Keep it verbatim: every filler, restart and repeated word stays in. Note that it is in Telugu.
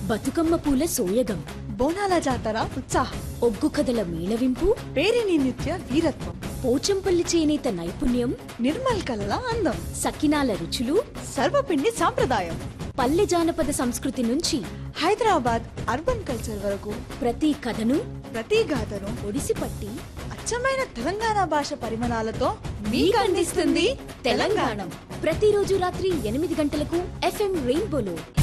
బతుకమ్మ పూల సోయగం, బోనాల జాతర ఉత్సాహం, ఒగ్గు కథల మేళవింపు, పేరిని నిత్య వీరత్వం, పోచంపల్లి చేనేత నైపుణ్యం, నిర్మల్ కళల అందం, సకినాల రుచులు, సర్వపిండి సాంప్రదాయం, పల్లె జానపద సంస్కృతి నుంచి హైదరాబాద్ అర్బన్ కల్చర్ వరకు ప్రతి కథను, ప్రతి గాథను ఒడిసిపట్టి అచ్చమైన తెలంగాణ భాష పరిమాణాలతో మీకు అందిస్తుంది తెలంగాణ. ప్రతిరోజు రాత్రి ఎనిమిది గంటలకు ఎఫ్ఎం రెయిన్బోలో.